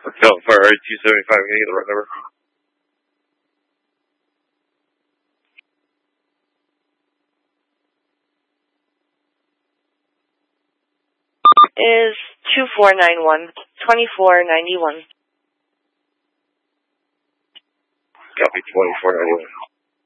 No, Fire 275, can you get the right number? Is 2491, 2491. Copy 2491.